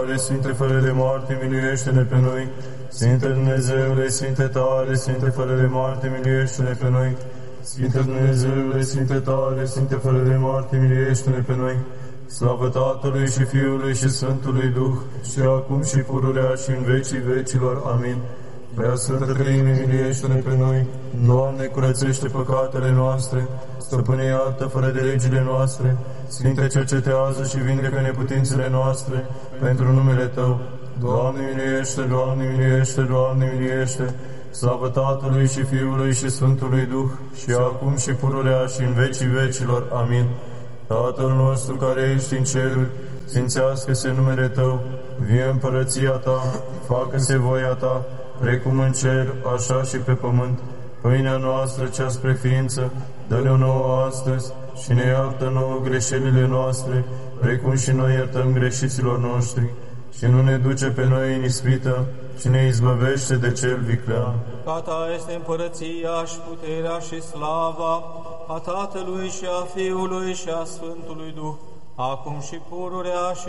Sfinte fără de moarte, miluiește-ne pe noi. Sfinte Dumnezeule, Sfinte tare, Sfinte fără de moarte, miluiește-ne pe noi. Sfinte Dumnezeule, Sfinte tare, Sfinte fără de moarte, miluiește-ne pe noi. Slavă Tatălui și Fiului și Sfântului Duh, și acum și pururea și în vecii vecilor. Amin. Prea Sfântă Treime, miluiește-ne pe noi. Doamne, curățește păcatele noastre. Stăpâne, iartă fără de legile noastre. Sfinte, cercetează și vindecă neputințele noastre pentru numele Tău. Doamne, miluiește, Doamne, miluiește, Doamne, miluiește. Slavă Tatălui și Fiului și Sfântului Duh, și acum și pururea și în vecii vecilor. Amin. Tatăl nostru care ești în ceruri, sfințească-se numele Tău, vie împărăția Ta, facă-se voia Ta, precum în cer, așa și pe pământ. Pâinea noastră cea spre ființă, dă-ne-o nouă astăzi și ne iartă nouă greșelile noastre, precum și noi iertăm greșiților noștri. Și nu ne duce pe noi în ispită, și ne izbăvește de cel viclean. Ca Ta este împărăția și puterea și slava a Tatălui și a Fiului și a Sfântului Duh, acum și pururea și